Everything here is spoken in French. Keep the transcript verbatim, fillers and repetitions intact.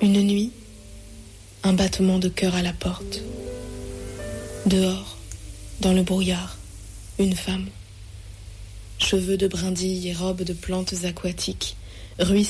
Une nuit, un battement de cœur à la porte. Dehors, dans le brouillard, une femme. Cheveux de brindilles et robes de plantes aquatiques, ruisselant